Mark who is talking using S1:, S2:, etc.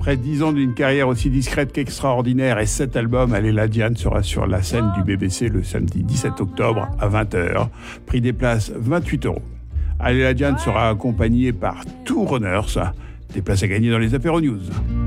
S1: Après 10 ans d'une carrière aussi discrète qu'extraordinaire et 7 albums, Aléla Diane sera sur la scène du BBC le samedi 17 octobre à 20h. Prix des places 28 €. Aléla Diane sera accompagnée par Two Runners. Des places à gagner dans les apéros news.